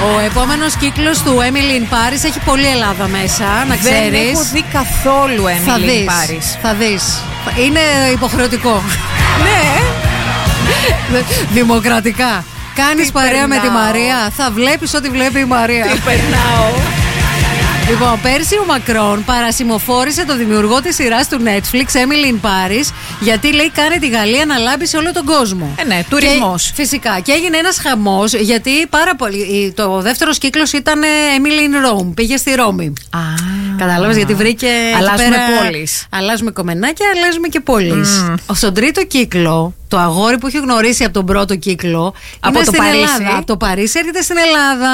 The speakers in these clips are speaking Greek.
Ο επόμενος κύκλος του Emily in Paris έχει πολύ Ελλάδα μέσα, να ξέρεις. Δεν έχω δει καθόλου Emily in Paris. Θα δεις. Είναι υποχρεωτικό. Ναι. Δημοκρατικά. Κάνεις παρέα με τη Μαρία, θα βλέπεις ό,τι βλέπει η Μαρία. Τι περνάω. Λοιπόν, πέρσι ο Μακρόν παρασημοφόρησε τον δημιουργό της σειράς του Netflix, Emily in Paris, γιατί λέει κάνει τη Γαλλία να λάμπει σε όλο τον κόσμο. Ναι, τουρισμός. Φυσικά. Και έγινε ένας χαμός, γιατί πάρα πολύ. Το δεύτερος κύκλος ήταν Emily in Rome. Πήγε στη Ρώμη. Κατάλαβες, γιατί βρήκε. Αλλάζουμε πόλεις. Αλλάζουμε κομμενάκια, αλλάζουμε και πόλεις. Στον τρίτο κύκλο, το αγόρι που έχει γνωρίσει από τον πρώτο κύκλο από είναι το στην Παρίσι. Ελλάδα. Από το Παρίσι έρχεται στην Ελλάδα.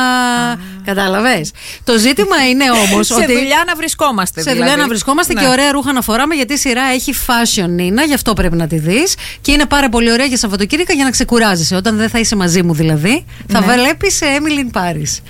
Κατάλαβες. Το ζήτημα είναι όμως σε ότι. δουλειά να βρισκόμαστε. Σε δουλειά να βρισκόμαστε και ωραία ρούχα να φοράμε, γιατί η σειρά έχει fashion, Νίνα, γι' αυτό πρέπει να τη δεις. Και είναι πάρα πολύ ωραία για Σαββατοκύριακα για να ξεκουράζεσαι. Όταν δεν θα είσαι μαζί μου δηλαδή, θα βλέπεις Emily in Paris.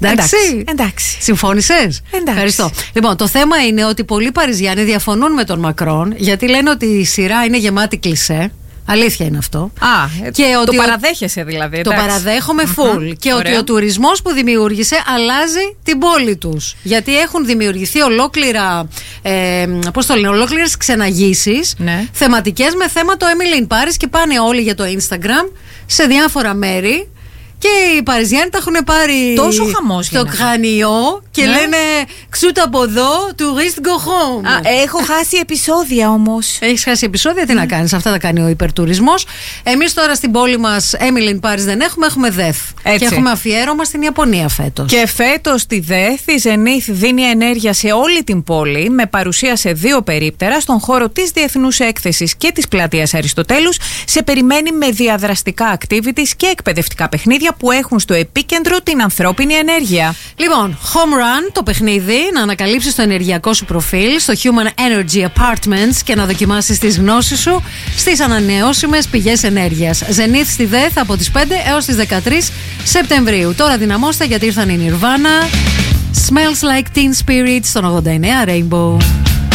Εντάξει. Συμφώνησες? Ευχαριστώ. Λοιπόν, το θέμα είναι ότι πολλοί Παριζιάνοι διαφωνούν με τον Μακρόν, γιατί λένε ότι η σειρά είναι γεμάτη κλισέ. Αλήθεια είναι αυτό. Και το παραδέχεσαι δηλαδή. Το παραδέχομαι full. Και ότι ο τουρισμός που δημιούργησε αλλάζει την πόλη τους. Γιατί έχουν δημιουργηθεί ολόκληρα. Πώς το λένε, ολόκληρες ξεναγήσεις. Ναι. Θεματικές με θέμα το Emily in Paris και πάνε όλοι για το Instagram σε διάφορα μέρη. Και οι Παριζιάνοι τα έχουν πάρει τόσο χαμός στο κρανιό και λένε ξούτα από εδώ, tourist go home. Έχω χάσει επεισόδια όμως. Έχεις χάσει επεισόδια, τι να κάνεις, αυτά τα κάνει ο υπερτουρισμός. Εμείς τώρα στην πόλη μας Emily in Paris δεν έχουμε Death. Και έχουμε αφιέρωμα στην Ιαπωνία φέτος. Και φέτος στη Death η Zenith δίνει ενέργεια σε όλη την πόλη με παρουσία σε 2 περίπτερα στον χώρο της Διεθνούς Έκθεσης και της Πλατείας Αριστοτέλους. Σε περιμένει με διαδραστικά activities και εκπαιδευτικά παιχνίδια που έχουν στο επίκεντρο την ανθρώπινη ενέργεια. Λοιπόν, Home Run, το παιχνίδι, να ανακαλύψεις το ενεργειακό σου προφίλ στο Human Energy Apartments και να δοκιμάσεις τις γνώσεις σου στις ανανεώσιμες πηγές ενέργειας. Zenith στη Death από τις 5 έως τις 13 Σεπτεμβρίου. Τώρα δυναμώστε γιατί ήρθαν η Nirvana. Smells like Teen Spirit στον 89 Rainbow.